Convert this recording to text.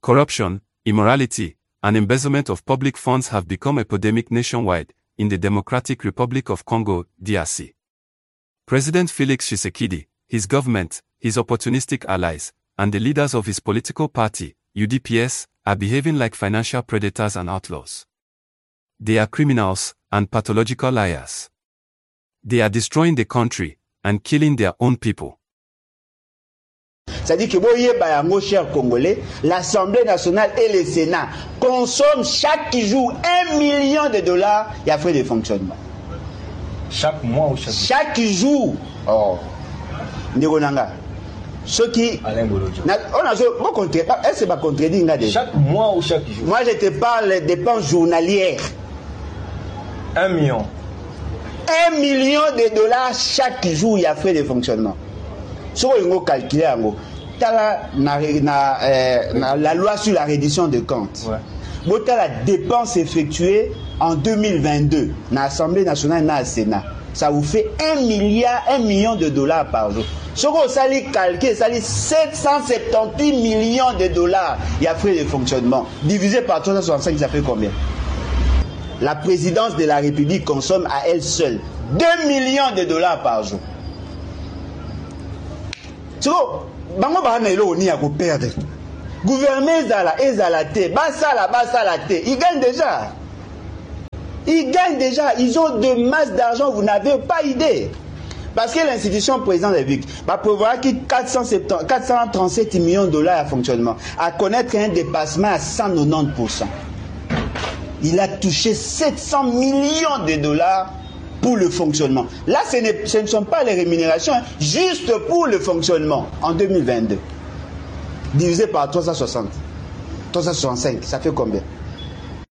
Corruption, immorality, and embezzlement of public funds have become epidemic nationwide, in the Democratic Republic of Congo, DRC. President Felix Tshisekedi, his government, his opportunistic allies, and the leaders of his political party, UDPS, are behaving like financial predators and outlaws. They are criminals and pathological liars. They are destroying the country and killing their own people. C'est-à-dire que, mon cher Congolais, l'Assemblée nationale et le Sénat consomment chaque jour $1 million et frais de fonctionnement. Chaque mois ou chaque jour? Oh. Ndigonanga. Ce qui. Est-ce que ça contredit? Chaque mois ou chaque jour? Moi, je te parle des dépenses journalières. 1 million. $1 million chaque jour, il y a frais de fonctionnement. Si vous calculez, la loi sur la reddition de comptes, ouais. La dépense effectuée en 2022 dans l'Assemblée nationale et dans le Sénat, ça vous fait $1 million par jour. Si vous allez calculer, ça dit 778 millions de dollars, il y a frais de fonctionnement. Divisé par 365, ça fait combien? La présidence de la République consomme à elle seule $2 millions par jour. So, bango ba na ilo ni ya ko perdre. Gouvernement ezalate, basalate, ils gagnent déjà. Ils gagnent déjà, ils ont de masse d'argent, vous n'avez pas idée. Parce que l'institution président de la République va prévoir qu'il 437 millions de dollars à fonctionnement, à connaître un dépassement à 190%. Il a touché 700 millions de dollars pour le fonctionnement. Là, ce ne sont pas les rémunérations, hein, juste pour le fonctionnement en 2022. Divisé par 360, 365, ça fait combien?